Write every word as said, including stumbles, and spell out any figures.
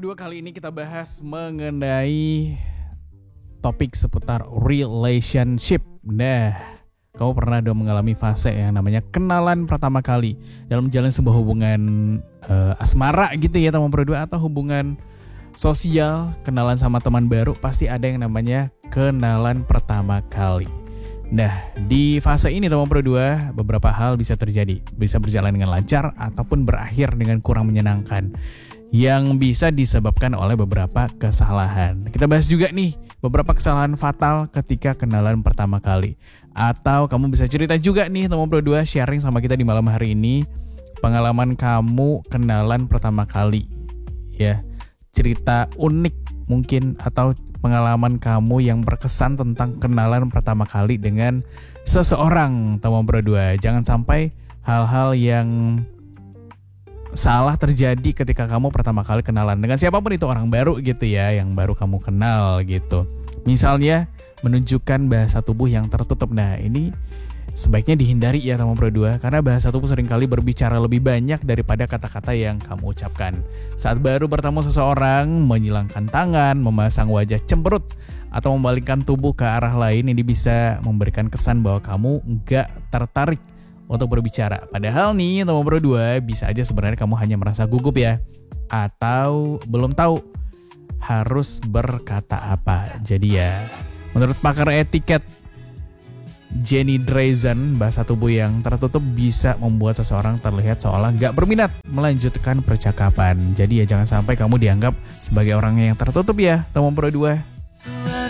Pro dua kali ini kita bahas mengenai topik seputar relationship. Nah, kamu pernah dong mengalami fase yang namanya kenalan pertama kali dalam menjalin sebuah hubungan uh, asmara gitu ya teman Pro dua, atau hubungan sosial, kenalan sama teman baru, pasti ada yang namanya kenalan pertama kali. Nah, di fase ini teman Pro dua, beberapa hal bisa terjadi. Bisa berjalan dengan lancar ataupun berakhir dengan kurang menyenangkan, yang bisa disebabkan oleh beberapa kesalahan. Kita bahas juga nih beberapa kesalahan fatal ketika kenalan pertama kali. Atau kamu bisa cerita juga nih teman Pro dua, sharing sama kita di malam hari ini pengalaman kamu kenalan pertama kali. Ya, cerita unik mungkin, atau pengalaman kamu yang berkesan tentang kenalan pertama kali dengan seseorang teman Pro dua. Jangan sampai hal-hal yang salah terjadi ketika kamu pertama kali kenalan dengan siapapun itu, orang baru gitu ya, yang baru kamu kenal gitu. Misalnya menunjukkan bahasa tubuh yang tertutup. Nah, ini sebaiknya dihindari ya teman Pro dua, karena bahasa tubuh seringkali berbicara lebih banyak daripada kata-kata yang kamu ucapkan. Saat baru bertemu seseorang, menyilangkan tangan, memasang wajah cemberut, atau membalikkan tubuh ke arah lain, ini bisa memberikan kesan bahwa kamu nggak tertarik untuk berbicara. Padahal nih teman Pro dua, bisa aja sebenarnya kamu hanya merasa gugup ya, atau belum tahu harus berkata apa. Jadi ya, menurut pakar etiket Jenny Drazen, bahasa tubuh yang tertutup bisa membuat seseorang terlihat seolah gak berminat melanjutkan percakapan. Jadi ya jangan sampai kamu dianggap sebagai orang yang tertutup ya teman Pro dua.